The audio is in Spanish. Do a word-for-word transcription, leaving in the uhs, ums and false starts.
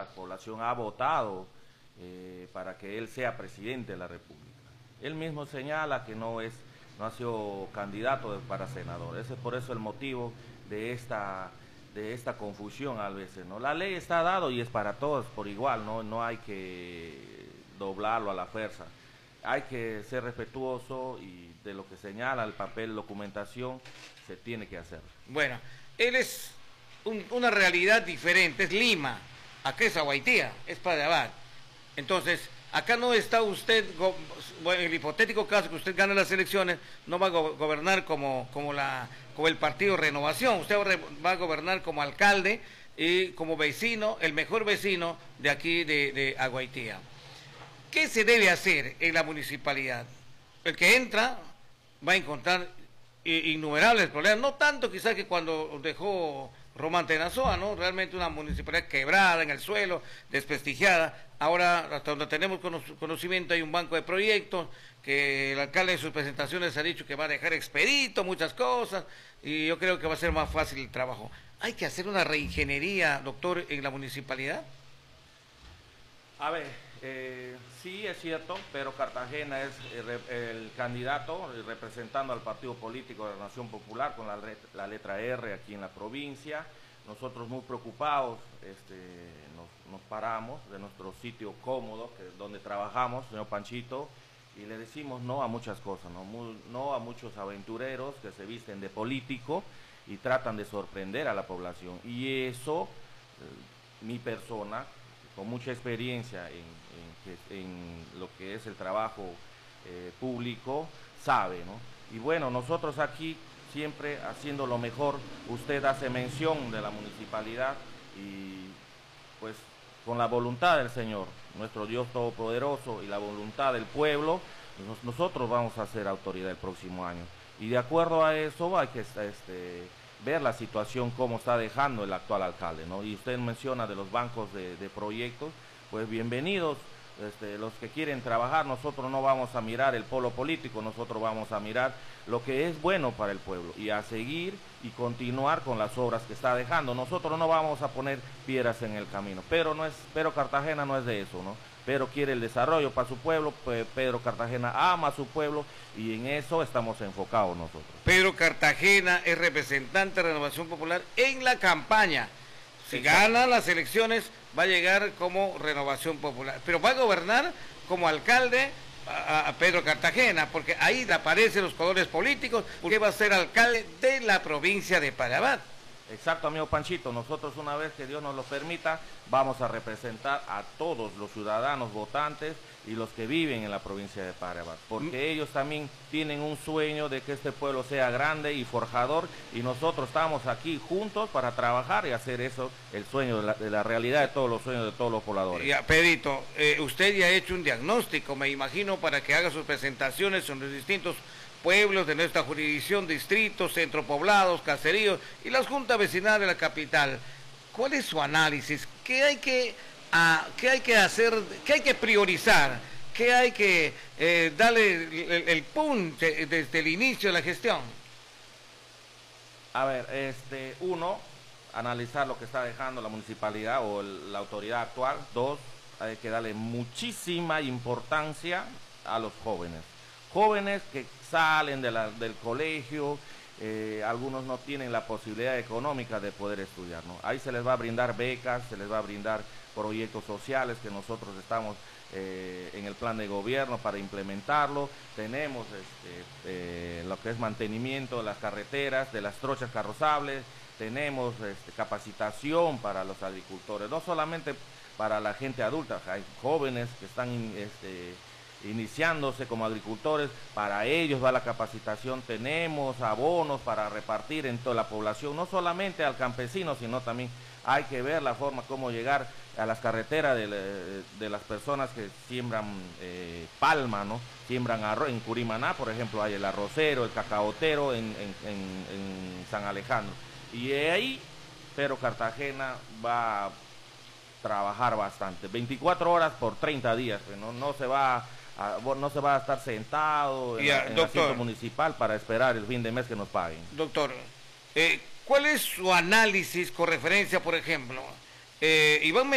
la población ha votado eh, para que él sea presidente de la República. Él mismo señala que no es, no ha sido candidato para senador. Ese es por eso el motivo de esta, de esta confusión a veces, ¿no? La ley está dado y es para todos por igual, ¿no? No hay que doblarlo a la fuerza. Hay que ser respetuoso y de lo que señala el papel, documentación, se tiene que hacer. Bueno, él es un, una realidad diferente, es Lima, acá es Aguaitía, es Padre. Entonces, acá no está usted, en el hipotético caso que usted gane las elecciones, no va a go gobernar como, como, la, como el partido Renovación, usted va a gobernar como alcalde y como vecino, el mejor vecino de aquí de, de Aguaitía. ¿Qué se debe hacer en la municipalidad? El que entra va a encontrar innumerables problemas, no tanto quizás que cuando dejó Román Tenazoa, ¿no? Realmente una municipalidad quebrada en el suelo, desprestigiada. Ahora, hasta donde tenemos conocimiento, hay un banco de proyectos que el alcalde en sus presentaciones ha dicho que va a dejar expedito muchas cosas y yo creo que va a ser más fácil el trabajo. ¿Hay que hacer una reingeniería, doctor, en la municipalidad? A ver, eh, sí es cierto, pero Cartagena es el, el candidato representando al partido político de la Nación Popular con la, la letra R aquí en la provincia. Nosotros muy preocupados este, nos, nos paramos de nuestro sitio cómodo, que es donde trabajamos, señor Panchito, y le decimos no a muchas cosas, no, Muy, no a muchos aventureros que se visten de político y tratan de sorprender a la población. Y eso, eh, mi persona, con mucha experiencia en, en, en lo que es el trabajo eh, público, sabe, ¿no? Y bueno, nosotros aquí siempre haciendo lo mejor, usted hace mención de la municipalidad y pues con la voluntad del Señor, nuestro Dios Todopoderoso y la voluntad del pueblo, nos, nosotros vamos a ser autoridad el próximo año. Y de acuerdo a eso hay que este, ver la situación cómo está dejando el actual alcalde, ¿no? Y usted menciona de los bancos de, de proyectos, pues bienvenidos, este, los que quieren trabajar. Nosotros no vamos a mirar el polo político, nosotros vamos a mirar lo que es bueno para el pueblo y a seguir y continuar con las obras que está dejando. Nosotros no vamos a poner piedras en el camino, pero no es, pero Cartagena no es de eso, ¿no? Pero quiere el desarrollo para su pueblo. Pedro Cartagena ama a su pueblo y en eso estamos enfocados nosotros. Pedro Cartagena es representante de Renovación Popular en la campaña. Si gana las elecciones va a llegar como Renovación Popular, pero va a gobernar como alcalde a, a Pedro Cartagena, porque ahí le aparecen los colores políticos, porque va a ser alcalde de la provincia de Parabat. Exacto, amigo Panchito, nosotros una vez que Dios nos lo permita, vamos a representar a todos los ciudadanos votantes y los que viven en la provincia de Parabat, porque mm. ellos también tienen un sueño de que este pueblo sea grande y forjador, y nosotros estamos aquí juntos para trabajar y hacer eso, el sueño de la, de la realidad de todos los sueños de todos los pobladores. Ya, Pedrito, eh, usted ya ha hecho un diagnóstico, me imagino, para que haga sus presentaciones en los distintos pueblos de nuestra jurisdicción, distritos, centropoblados, caseríos y las juntas vecinales de la capital. ¿Cuál es su análisis? ¿Qué hay que, uh, qué hay que hacer? ¿Qué hay que priorizar? ¿Qué hay que eh, darle el, el punto desde el inicio de la gestión? A ver, este, uno, analizar lo que está dejando la municipalidad o el, la autoridad actual. Dos, hay que darle muchísima importancia a los jóvenes. Jóvenes que salen de la, del colegio, eh, algunos no tienen la posibilidad económica de poder estudiar, ¿no? Ahí se les va a brindar becas, se les va a brindar proyectos sociales que nosotros estamos eh, en el plan de gobierno para implementarlo. Tenemos este, eh, lo que es mantenimiento de las carreteras, de las trochas carrozables, tenemos este, capacitación para los agricultores, no solamente para la gente adulta, hay jóvenes que están este, iniciándose como agricultores, para ellos va la capacitación, tenemos abonos para repartir en toda la población, no solamente al campesino, sino también hay que ver la forma como llegar a las carreteras de, de las personas que siembran eh, palma, ¿no? Siembran arroz. En Curimaná, por ejemplo, hay el arrocero, el cacaotero en, en, en, en San Alejandro, y ahí Pedro Cartagena va a trabajar bastante, veinticuatro horas por treinta días, no, no se va a, no se va a estar sentado en, yeah, en el asiento municipal para esperar el fin de mes que nos paguen. Doctor, eh, ¿cuál es su análisis con referencia, por ejemplo, eh, Iván